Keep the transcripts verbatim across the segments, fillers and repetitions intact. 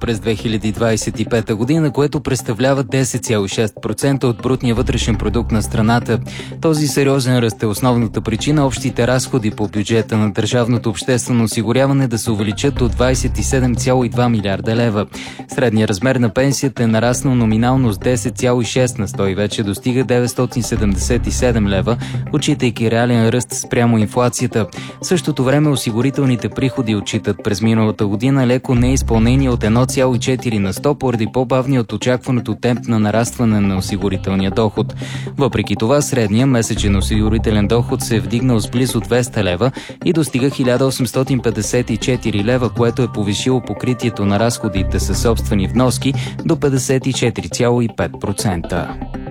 през две хиляди двадесет и пета година, което представлява десет цяло и шест процента от брутния вътрешен продукт на страната. Този сериозен ръст е основната причина общите разходи по бюджета на държавното обществено осигуряване да се увеличат до двадесет и седем цяло и два милиарда лева. Средният размер на пенсията е нараснал номинално с десет цяло и шест на сто и вече достига деветстотин седемдесет и седем лева, отчитайки реален ръст спрямо инфлацията. В същото време осигурителните приходи отчитат през миналата година леко неизпълнение от едно цяло и четири на сто поради по-бавния от очакваното темп на нарастване на осигурителния доход. Въпреки това, средният месечен осигурителен доход се е вдигнал с близо двеста лева и достига хиляда осемстотин петдесет и четири лева, което е повишило покритието на разходите със собствени вноски до петдесет и четири цяло и пет процента.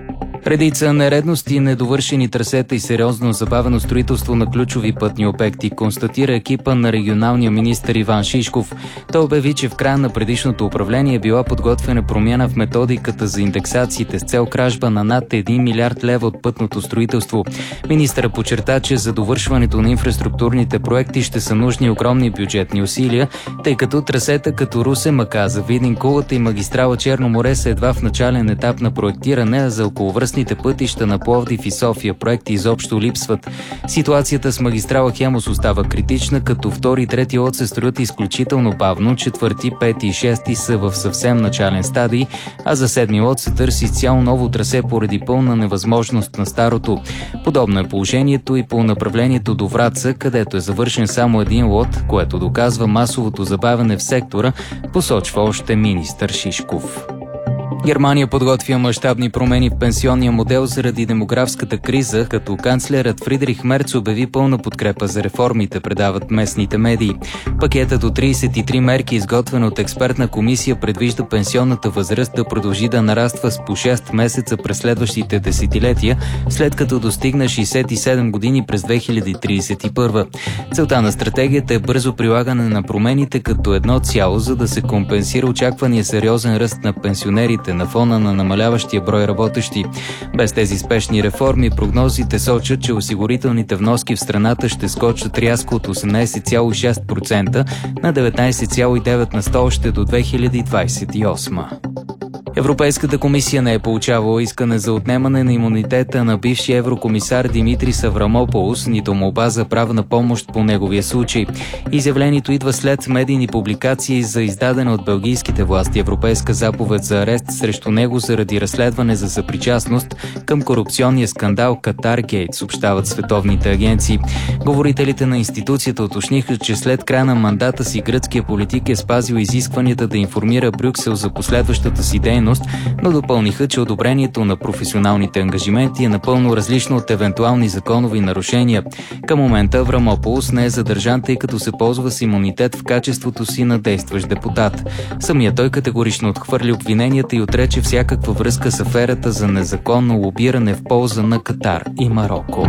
Редица нередности, недовършени трасета и сериозно забавено строителство на ключови пътни обекти, констатира екипа на регионалния министър Иван Шишков. Той обяви, че в края на предишното управление е била подготвена промяна в методиката за индексациите с цел кражба на над един милиард лева от пътното строителство. Министърът подчерта, че за довършването на инфраструктурните проекти ще са нужни огромни бюджетни усилия, тъй като трасета като Русе, Маказа, Видин, Кулата и магистрала Черно море са едва в начален етап на проектиране, а за околовръстните пътища на Пловдив и София проекти изобщо липсват. Ситуацията с магистрала Хемус остава критична, като втори и трети лот се строят изключително бавно, четвърти, пети и шести са в съвсем начален стадий, а за седми лот се търси цяло ново трасе поради пълна невъзможност на старото. Подобно е положението и по направлението до Враца, където е завършен само един лот, което доказва масовото забавяне в сектора, посочва още министър Шишков. Германия подготвя мащабни промени в пенсионния модел заради демографската криза, като канцлерът Фридрих Мерц обяви пълна подкрепа за реформите, предават местните медии. Пакетът от тридесет и три мерки, изготвен от експертна комисия, предвижда пенсионната възраст да продължи да нараства с по шест месеца през следващите десетилетия, след като достигна шейсет и седем години през две хиляди тридесет и първа. Целта на стратегията е бързо прилагане на промените като едно цяло, за да се компенсира очаквания сериозен ръст на пенсионерите на фона на намаляващия брой работещи. Без тези спешни реформи, прогнозите сочат, че осигурителните вноски в страната ще скочат рязко от осемнадесет цяло и шест процента на деветнадесет цяло и девет на сто още до две хиляди двадесет и осма. Европейската комисия не е получавала искане за отнемане на имунитета на бившия еврокомисар Димитрис Аврамополос, нито молба за правна помощ по неговия случай. Изявлението идва след медийни публикации за издадена от белгийските власти европейска заповед за арест срещу него заради разследване за съпричастност към корупционния скандал Катаргейт, съобщават световните агенции. Говорителите на институцията уточниха, че след края на мандата си гръцкия политик е спазил изискванията да информира Брюксел за последващата си дейност, но допълниха, че одобрението на професионалните ангажименти е напълно различно от евентуални законови нарушения. Към момента Аврамополос не е задържан, тъй като се ползва с имунитет в качеството си на действащ депутат. Самият той категорично отхвърли обвиненията и отрече всякаква връзка с аферата за незаконно лобиране в полза на Катар и Мароко.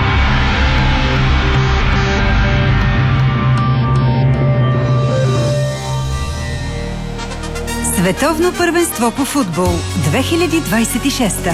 Световно първенство по футбол две хиляди двадесет и шеста.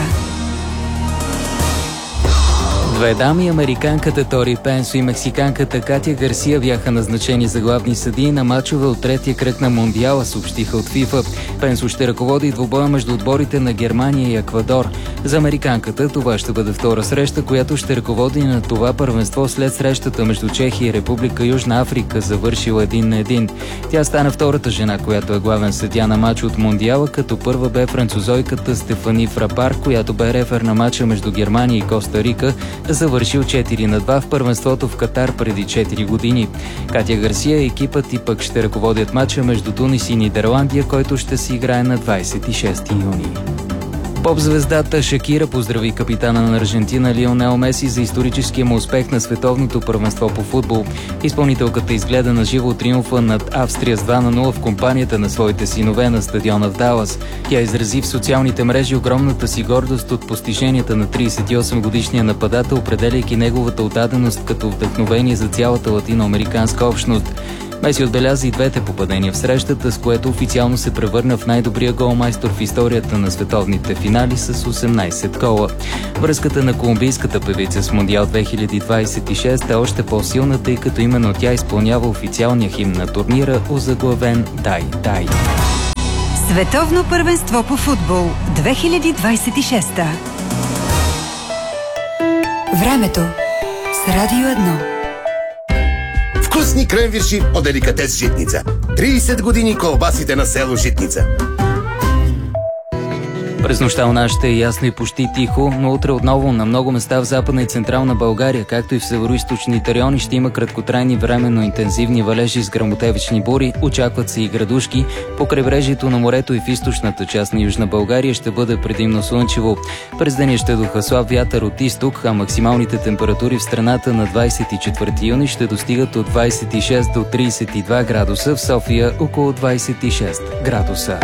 Две дами, американката Тори Пенсо и мексиканката Катя Гарсия бяха назначени за главни съдии на мачове от третия кръг на Мондиала, съобщиха от ФИФА. Пенсо ще ръководи двубоя между отборите на Германия и Еквадор. За американката това ще бъде втора среща, която ще ръководи на това първенство след срещата между Чехия и Република Южна Африка, завършила един на един. Тя стана втората жена, която е главен съдия на мач от Мондиала, като първа бе французойката Стефани Фрапар, която бе рефер на мача между Германия и Коста Рика, завършил четири на два в първенството в Катар преди четири години. Катя Гарсия и екипът и пък ще ръководят мача между Тунис и Нидерландия, който ще се играе на двадесет и шести юни. Поп-звездата Шакира поздрави капитана на Аржентина Лионел Меси за историческия му успех на световното първенство по футбол. Изпълнителката изгледа на живо триумфа над Австрия с два на нула в компанията на своите синове на стадиона в Далас. Тя изрази в социалните мрежи огромната си гордост от постиженията на тридесет и осем годишния нападател, определяйки неговата отдаденост като вдъхновение за цялата латиноамериканска общност. Меси отбеляза и двете попадения в срещата, с което официално се превърна в най-добрия голмайстор в историята на световните финали с осемнадесет гола. Връзката на колумбийската певица с Мондиал две хиляди двадесет и шеста е още по-силна, тъй като именно тя изпълнява официалния химн на турнира, озаглавен «Дай, дай». Световно първенство по футбол две хиляди двадесет и шеста. Времето с Радио едно. Вкусни кренвирши от деликатес Житница. тридесет години колбасите на село Житница. През нощта у нас ще е ясно и почти тихо, но утре отново на много места в Западна и Централна България, както и в североизточните райони, ще има краткотрайни временно интензивни валежи с гръмотевични бури, очакват се и градушки. По крайбрежието на морето и в източната част на Южна България ще бъде предимно слънчево. През деня ще духа слаб вятър от изток, а максималните температури в страната на двадесет и четвърти юни ще достигат от двадесет и шест до тридесет и два градуса, в София около двадесет и шест градуса.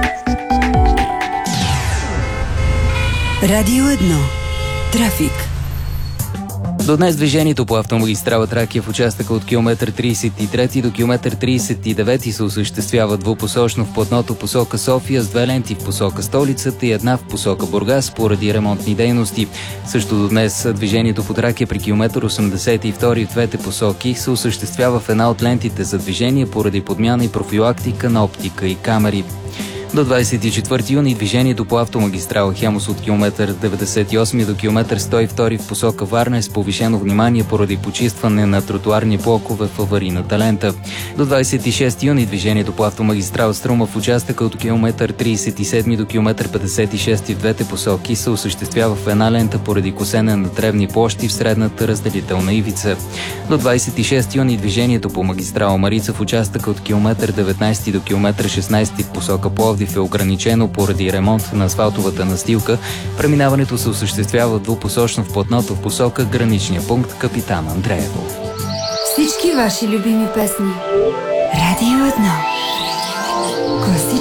Радио едно. Трафик. До днес движението по автомагистрала Тракия в участъка от километър тридесет и трети до километър тридесет и девети се осъществява двупосочно в платното посока София с две ленти в посока столицата и една в посока Бургас поради ремонтни дейности. Също до днес движението по Тракия при километър осемдесет и втори в двете посоки се осъществява в една от лентите за движение поради подмяна и профилактика на оптика и камери. До двадесет и четвърти юни движението по автомагистрала Хемус от километър деветдесет и осми до километър сто и втори в посока Варна е с повишено внимание поради почистване на тротуарни блокове в аварийната лента. До двадесет и шести юни движението по автомагистрала Струма в участъка от километър тридесет и седми до километър петдесет и шести в двете посоки се осъществява в една лента поради косене на тревни площи в средната разделителна ивица. До двадесет и шести юни движението по магистрала Марица в участъка от километър деветнадесети до километър шестнадесети в посока Пловдив е ограничено поради ремонт на асфалтовата настилка. Преминаването се осъществява двупосочно в платното в посока граничния пункт Капитан Андреево. Всички ваши любими песни. Радио едно. Класи